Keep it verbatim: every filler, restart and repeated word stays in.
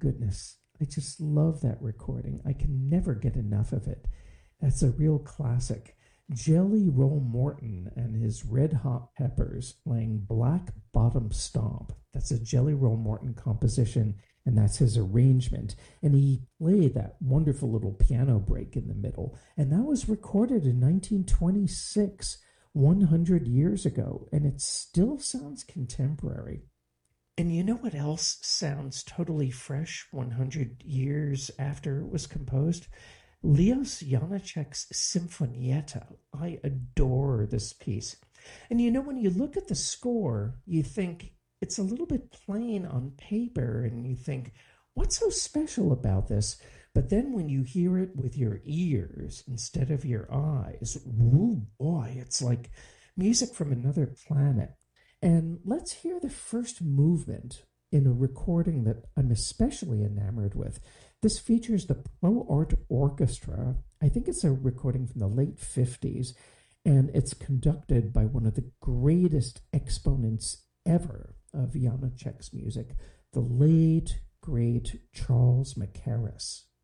goodness. I just love that recording. I can never get enough of it. That's a real classic. Jelly Roll Morton and his Red Hot Peppers playing Black Bottom Stomp. That's a Jelly Roll Morton composition, and that's his arrangement. And he played that wonderful little piano break in the middle. And that was recorded in nineteen twenty-six, one hundred years ago, and it still sounds contemporary. And you know what else sounds totally fresh one hundred years after it was composed? Leos Janáček's Sinfonietta. I adore this piece. And you know, when you look at the score, you think it's a little bit plain on paper, and you think, what's so special about this? But then when you hear it with your ears instead of your eyes, woo boy, it's like music from another planet. And let's hear the first movement in a recording that I'm especially enamored with. This features the Pro Art Orchestra. I think it's a recording from the late fifties, and it's conducted by one of the greatest exponents ever of Janáček's music, the late, great Charles Mackerras.